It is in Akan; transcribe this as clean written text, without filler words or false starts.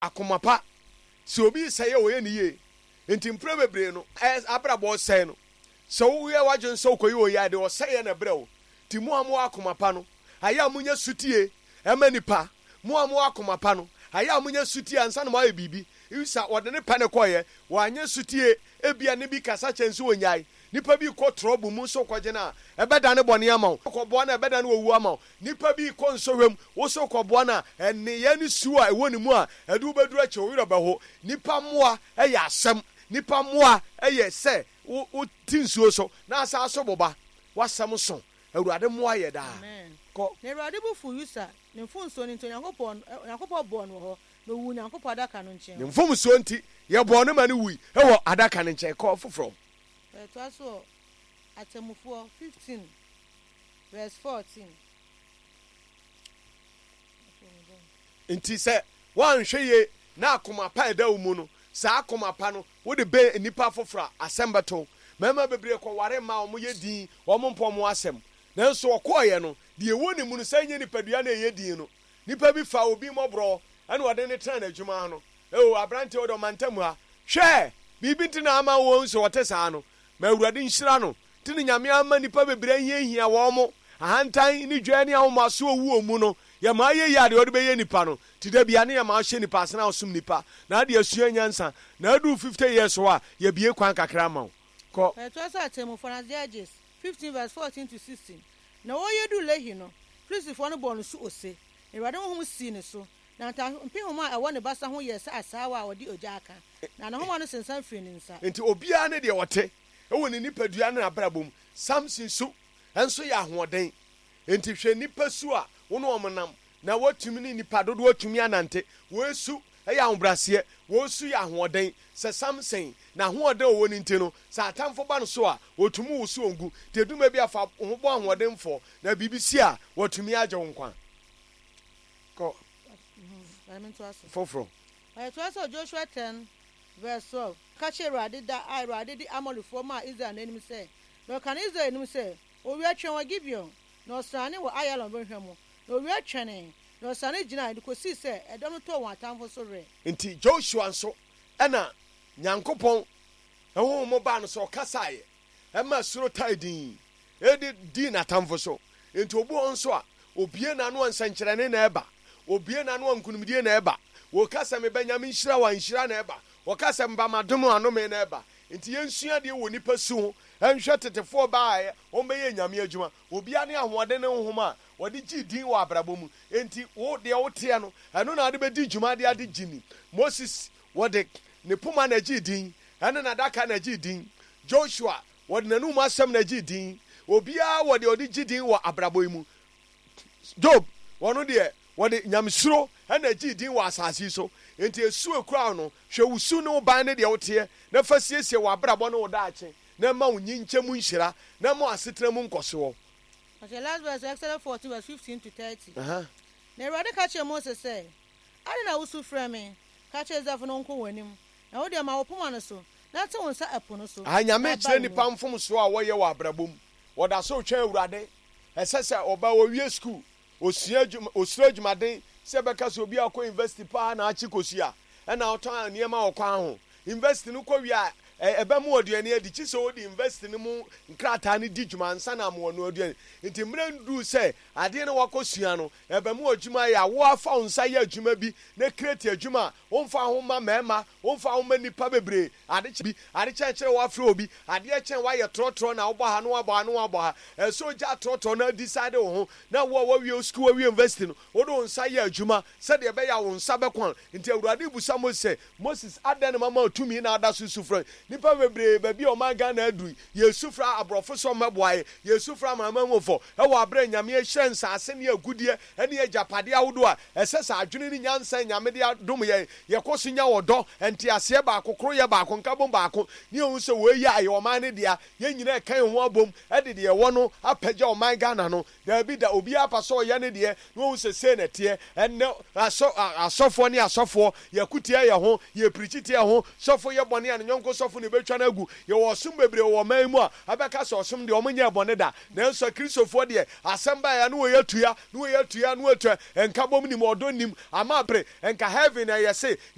akomapa se obi sɛye oye ne ye enti mpre bebre no abrabo sɛye no so wo ye wadwen so koyi oye ade o sɛye na brɛ wo ti mu amo akomapa no aya munya sutie emanipa mu amo akomapa no aya munya sutie ansa na ma ye bibi isa wode ne pane koye wanya sutie ebia ne bi kasa kyenso wonyai nipa bi ko trouble mu so kwaje na ebeda ne bone ama ko bo na ebeda ne owu ama nipa bi ko nsohwem wo so ko bo na ene ye ne su a ewo ne mu a edu bedura che owira beho nipa moa eye asem nipa moa eye se wo tinsuo so na asa so boba wasam so awurade moa ye da amen ko ne awurade bu fu yusa ne mfunso ni to yakopɔ bo no ho no wu yakopɔ adaka no nchen ne mfumso nti ye bo no ma ne wi ewo adaka no nchen ko foforo to aso atemufo 15 verse 14 nti se wan hweye na akomapa eda umu no sa akomapa no wo de be nipa foforo asembeto mema bebre ko ware ma omo ye din omo mpo mo asem nanso okoye no de ewo ne mu no sanye nipadua na ye din no nipa bi fa obi mobro ane wode ne tran adwuma no abrante odo mantamu ha hwe bibi ntina ama wo nso wote saa no ma awurade nhyira no tini nyame ama nipa bebre hia wo mo ahantan ni dwane ahomaso owu omu no ya ma ye yade ode be ye nipa no tida bia ne ya ma hye nipa asena osum nipa na ade asua nyansa na adu 50 years wa ya bie kwan kakra ma ko to asa temu for Judges 15 verse 14 to 16 na wo yedu lehi no Christopher no bonu su ose ewade ho hum si ne so na ta mpihoma ewo ne basa ho yes asawa a wodi oja aka na na homa no sensan firi ne nsa enti obia ne de wote ewo ne nipadua na abrabom Samson su enso ya ahoden enti hwe nipa su a wono omnam na watumi ni nipa dodo watumi anante wosu eya ahobrase wosu ya ahoden se Samson na ahoden owo ni ntino sa atamfo ba no so a otumi wosu ongu teduma bi afa hobo ahoden fo na bibisi a watumi agye wonkwa ko foforo to aso Joshua 10 verse 12 kache Awurade da Awurade di amolufo ma Israel nanim se no kan Israel nanim se owi atwen wa Gibeon no osane wo Ayalon behwemo no owi atwene no osane gina de kosi se edom to won atamfo so re nti Joshua nso ena Nyankopon ewo mo ba no so kasaye ema suro taidin edi din atamfo so nti obu nso a obie na no ansankyerene na eba obie na no ankunumdie na eba wo kasa me Benjamin nhyira wa nhyira na eba wo kasa mba madom anome na eba nti yensua de wo nipa su enhwe tetefo baaye o meye nyame adwuma obia ne ahode ne nhoma wode gi din wa abrabomu nti wo de wo te no eno na ade be di dwuma de ade gini Moses wode ne puma na gi din eno na daka na gi din Joshua wode nanu mu asem na gi din obia wode gi din wa abrabomu Job wono de wode nyamsuro na gi din wa asase so enti esu ekura no hwe wusu no ban ne de wote na fasiesie wa abrabo no wodaache na ma unyinche mu nhyira na ma asetra mu nkoso okay last verse Exodus 14 verse 15 to 30 na Awurade ka che Moses say ade na wusu frame ka che Zafo no nko wanim na wo de ma wo poma no so na te won sa epo no so anyame kire nipa mfom so a wo ye wa abrabom woda so twa Awurade esese oba wo wie school osua adwumaden se beka so obi akọ university pa na achi kosia na otan niema okwa ho university no kọ wi a ebe mu oduane adi chi so odi university no mu nkrata ne di dwuma nsa na mo no oduane nti mrandu se ade ne wakosua no ebe mu odwuma ya wo afa nsa ya adwuma bi na create adwuma wonfa ho ma mema wonfa ho ma nipa bebre ade chenchere wo afre obi ade chen wa ye trotro na wo ba ha no wa ba ha so ja trotro na decide wo ho na wo wi school wi university no wo do nsa ya adwuma se de be ya wo nsa be kon nti Awurade busa Moses ade ne mama otumi na ada susufra nipa bebre babi o maga na adu yesufra abrofo so meboae yesufra mama mofo e wo abre nyame hyensa ase ne agudie ene agapade awodo a esesa adwene ni nyansa nyame de adom ye kosunya wodo enti ase ba akokoro ye ba akonkabom ba ako ni ohun se we ya ye o man ne dia ye nyina kan ho abom ede de wo no apagya o man Ghana no da bi da obi apaso ye ne de no ohun se na tie enne asofo ne asofo ye kutie ye ho ye prichite ye ho sofo ye bone an nyonko sofo ne betwa na agu ye wo som bebre wo man mu a abeka so som de o manya bone da na nso Kristofo de asamba ya no we yatua no we yatua no atwa enka bom ni mo odo nim ama bre enka heaven na ye se